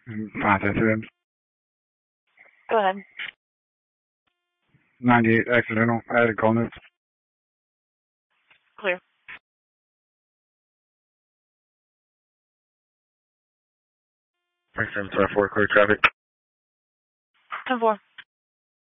5 incidents. Go ahead. 98 accidental. Added call notes. Clear. 724, clear traffic. 10-4.